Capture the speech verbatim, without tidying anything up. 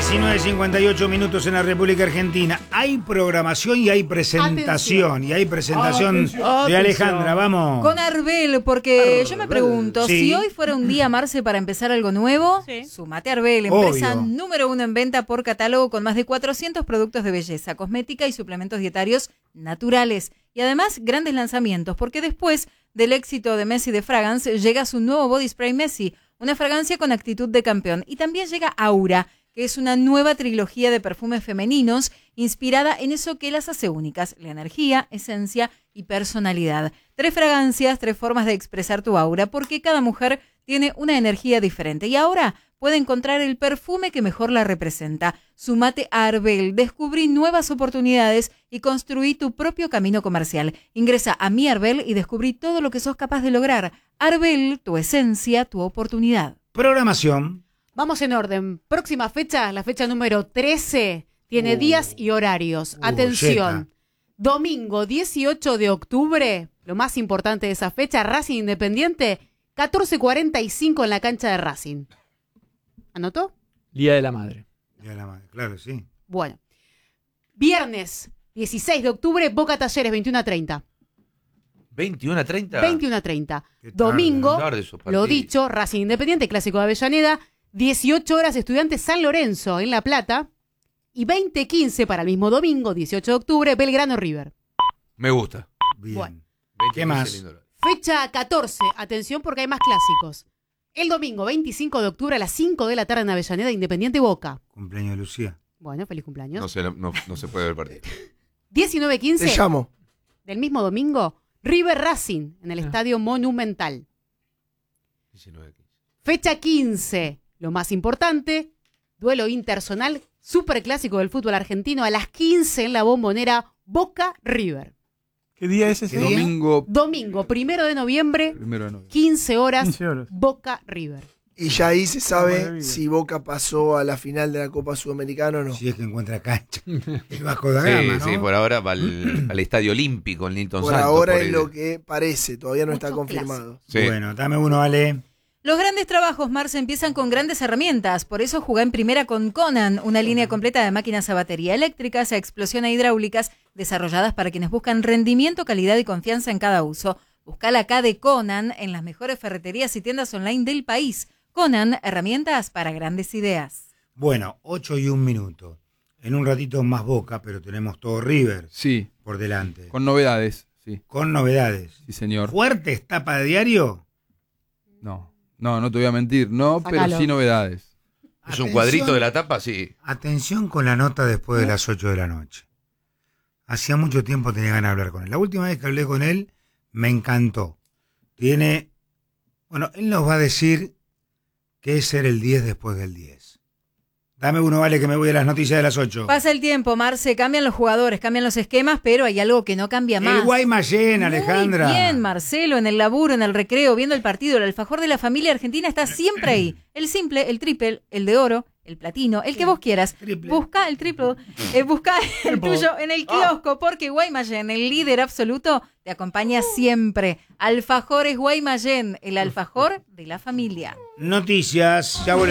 diecinueve cincuenta y ocho minutos en la República Argentina. Hay programación y hay presentación. Atención. Y hay presentación Atención. de Alejandra, vamos. Con Arbel, porque Arbel. yo me pregunto, sí. si hoy fuera un día, Marce, para empezar algo nuevo, sí. sumate a Arbel, empresa Obvio. número uno en venta por catálogo con más de cuatrocientos productos de belleza, cosmética y suplementos dietarios naturales. Y además, grandes lanzamientos, porque después del éxito de Messi de Fragrance, llega su nuevo Body Spray Messi, una fragancia con actitud de campeón. Y también llega Aura, que es una nueva trilogía de perfumes femeninos inspirada en eso que las hace únicas, la energía, esencia y personalidad. Tres fragancias, tres formas de expresar tu aura, porque cada mujer tiene una energía diferente. Y ahora puede encontrar el perfume que mejor la representa. Sumate a Arbel, descubrí nuevas oportunidades y construí tu propio camino comercial. Ingresa a Mi Arbel y descubrí todo lo que sos capaz de lograr. Arbel, tu esencia, tu oportunidad. Programación. Vamos en orden. Próxima fecha, la fecha número trece, tiene uh, días y horarios. Uh, Atención. Llega. Domingo dieciocho de octubre, lo más importante de esa fecha, Racing Independiente, catorce cuarenta y cinco en la cancha de Racing. ¿Anotó? Día de la Madre. Día de la Madre, claro, sí. Bueno. Viernes dieciséis de octubre, Boca Talleres, veintiuno a treinta. ¿veintiuno a treinta? veintiuno a treinta. Domingo, tarde, lo dicho, Racing Independiente, Clásico de Avellaneda, dieciocho horas, Estudiantes San Lorenzo en La Plata. Y veinte quince para el mismo domingo, dieciocho de octubre, Belgrano River. Me gusta. Bien. Bueno. ¿Qué más? Fecha catorce, atención porque hay más clásicos. El domingo veinticinco de octubre a las cinco de la tarde en Avellaneda, Independiente Boca. Cumpleaños de Lucía. Bueno, feliz cumpleaños. No se, no, no se puede ver partido. diecinueve quince. Te llamo. Del mismo domingo, River Racing en el ah. Estadio Monumental. diecinueve quince. Fecha quince, lo más importante, duelo interzonal, superclásico del fútbol argentino a las quince en la Bombonera, Boca River. ¿Qué día es ese? ¿Qué domingo? Domingo, primero de noviembre, primero de noviembre. quince horas, quince horas, Boca River. Y ya ahí se sabe si Boca pasó a la final de la Copa Sudamericana o no. Si es que encuentra cancha. El Vasco da sí, Gama, ¿no? Sí, por ahora va al, al Estadio Olímpico, en Nilton por Santos. Ahora por es el... lo que parece, todavía no Mucho está confirmado. Sí. Bueno, dame uno, Ale. Los grandes trabajos, Marce, empiezan con grandes herramientas. Por eso jugá en primera con Conan, una línea completa de máquinas a batería eléctricas, a explosión e hidráulicas, desarrolladas para quienes buscan rendimiento, calidad y confianza en cada uso. Buscala acá de Conan en las mejores ferreterías y tiendas online del país. Conan, herramientas para grandes ideas. Bueno, ocho y un minuto. En un ratito más Boca, pero tenemos todo River. Sí. Por delante. Con novedades, sí. Con novedades. Sí, señor. ¿Fuertes tapa de diario? No. No, no te voy a mentir, no, Sácalo. pero sí novedades. ¿Es Atención, un cuadrito de la tapa? Sí. Atención con la nota después de las ocho de la noche. Hacía mucho tiempo tenía ganas de hablar con él. La última vez que hablé con él me encantó. Tiene... Bueno, él nos va a decir qué es ser el diez después del diez. Dame uno, vale, que me voy a las noticias de las ocho. Pasa el tiempo, Marce, cambian los jugadores, cambian los esquemas, pero hay algo que no cambia más. El Guaymallén, Alejandra. Muy bien, Marcelo, en el laburo, en el recreo, viendo el partido, el alfajor de la familia argentina está siempre ahí. El simple, el triple, el de oro, el platino, el que vos quieras. Triple. Busca el triple, eh, busca el tuyo en el kiosco, porque Guaymallén, el líder absoluto, te acompaña siempre. Alfajores Guaymallén, el alfajor de la familia. Noticias, ya volvemos.